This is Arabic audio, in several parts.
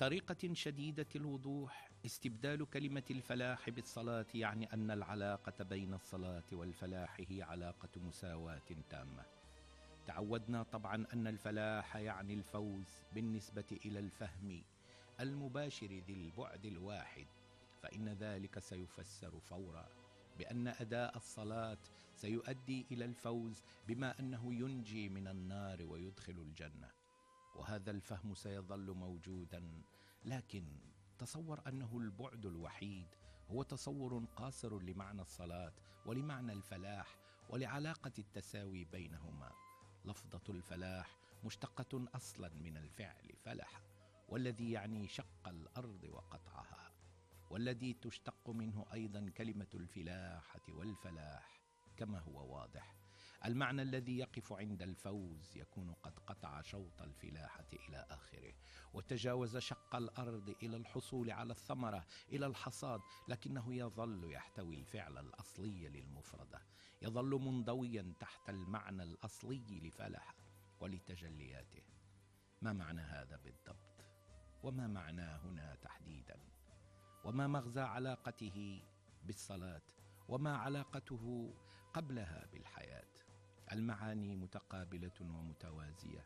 وبطريقة شديدة الوضوح استبدال كلمة الفلاح بالصلاة يعني أن العلاقة بين الصلاة والفلاح هي علاقة مساواة تامة. تعودنا طبعا أن الفلاح يعني الفوز بالنسبة إلى الفهم المباشر ذي البعد الواحد، فإن ذلك سيفسر فورا بأن أداء الصلاة سيؤدي إلى الفوز بما أنه ينجي من النار ويدخل الجنة، وهذا الفهم سيظل موجودا. لكن تصور أنه البعد الوحيد هو تصور قاصر لمعنى الصلاة ولمعنى الفلاح ولعلاقة التساوي بينهما. لفظة الفلاح مشتقة أصلا من الفعل فلح، والذي يعني شق الأرض وقطعها، والذي تشتق منه أيضا كلمة الفلاحة والفلاح. كما هو واضح، المعنى الذي يقف عند الفوز يكون قد قطع شوط الفلاحة إلى آخره، وتجاوز شق الأرض إلى الحصول على الثمرة، إلى الحصاد، لكنه يظل يحتوي الفعل الأصلي للمفردة، يظل منضويا تحت المعنى الأصلي لفلح ولتجلياته. ما معنى هذا بالضبط؟ وما معناه هنا تحديدا؟ وما مغزى علاقته بالصلاة؟ وما علاقته قبلها بالحياة؟ المعاني متقابلة ومتوازية،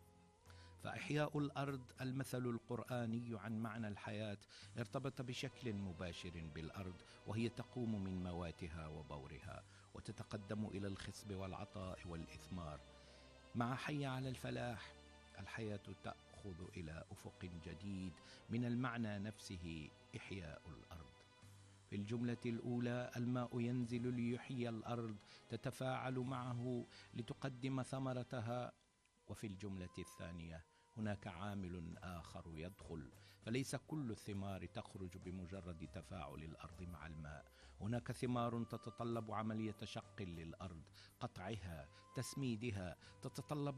فإحياء الأرض المثل القرآني عن معنى الحياة ارتبط بشكل مباشر بالأرض، وهي تقوم من مواتها وبورها وتتقدم إلى الخصب والعطاء والإثمار. مع حي على الفلاح الحياة تأخذ إلى أفق جديد من المعنى نفسه، إحياء الأرض. في الجملة الأولى الماء ينزل ليحيي الأرض تتفاعل معه لتقدم ثمرتها، وفي الجملة الثانية هناك عامل آخر يدخل، فليس كل الثمار تخرج بمجرد تفاعل الأرض مع الماء. هناك ثمار تتطلب عملية شق للأرض، قطعها، تسميدها، تتطلب